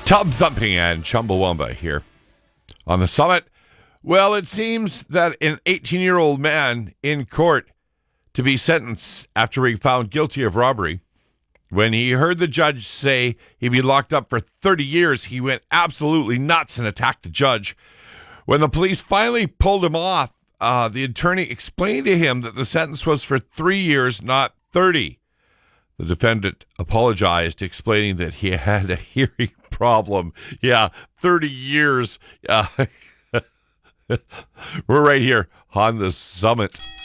Tub thumping and Chumbawamba here on the summit. Well, it seems that an 18-year-old man in court to be sentenced after being found guilty of robbery. When he heard the judge say he'd be locked up for 30 years, he went absolutely nuts and attacked the judge. When the police finally pulled him off, the attorney explained to him that the sentence was for 3 years, not 30. The defendant apologized, explaining that he had a hearing problem. Yeah, 30 years. We're right here on the summit.